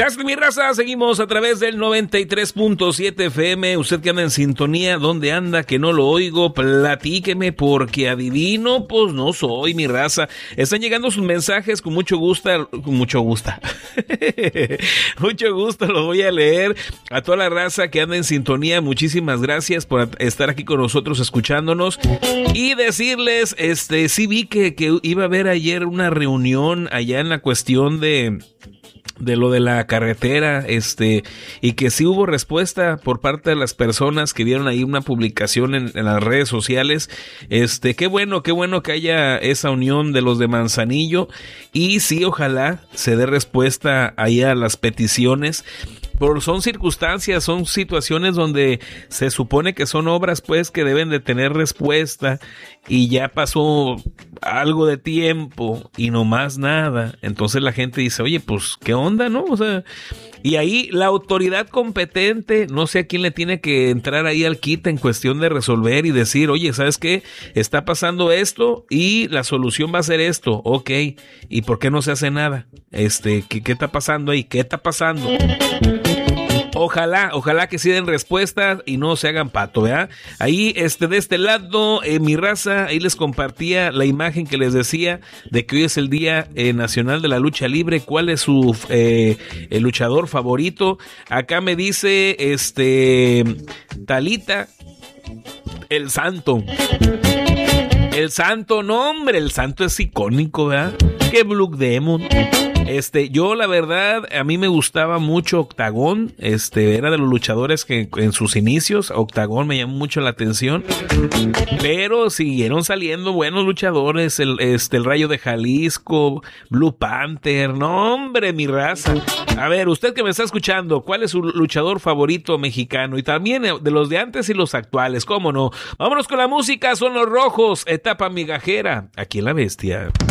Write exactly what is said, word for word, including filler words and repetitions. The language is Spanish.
Gracias, mi raza. Seguimos a través del noventa y tres punto siete F M. Usted que anda en sintonía, ¿dónde anda? Que no lo oigo. Platíqueme, porque adivino, pues no soy, mi raza. Están llegando sus mensajes con mucho gusto. Con mucho gusto. mucho gusto, los voy a leer. A toda la raza que anda en sintonía, muchísimas gracias por estar aquí con nosotros escuchándonos. Y decirles, este, sí vi que, que iba a haber ayer una reunión allá en la cuestión de... de lo de la carretera, este, y que sí hubo respuesta por parte de las personas que vieron ahí una publicación en, en las redes sociales. Este, qué bueno, qué bueno que haya esa unión de los de Manzanillo, y sí, ojalá se dé respuesta ahí a las peticiones. Por, son circunstancias, son situaciones donde se supone que son obras, pues, que deben de tener respuesta, y ya pasó algo de tiempo y no más nada. Entonces la gente dice, oye, pues, ¿qué onda, no? O sea, y ahí la autoridad competente, no sé a quién le tiene que entrar ahí al quite en cuestión de resolver y decir, oye, ¿sabes qué? Está pasando esto y la solución va a ser esto, ok, ¿y por qué no se hace nada? Este, ¿qué, qué está pasando ahí? ¿Qué está pasando? Ojalá, ojalá que sí den respuesta y no se hagan pato, ¿verdad? Ahí, este, de este lado, eh, mi raza, ahí les compartía la imagen que les decía de que hoy es el Día eh, Nacional de la Lucha Libre. ¿Cuál es su eh, el luchador favorito? Acá me dice, este, Talita, el Santo. El Santo, no, hombre, el Santo es icónico, ¿verdad? Que Blue Demon. Este, yo la verdad, a mí me gustaba mucho Octagón, este, era de los luchadores que en sus inicios, Octagón me llamó mucho la atención, pero siguieron saliendo buenos luchadores, el, este, el Rayo de Jalisco, Blue Panther, no hombre, mi raza. A ver, usted que me está escuchando, ¿cuál es su luchador favorito mexicano? Y también de los de antes y los actuales, ¿cómo no? Vámonos con la música, son los Rojos, etapa migajera, aquí en La Bestia.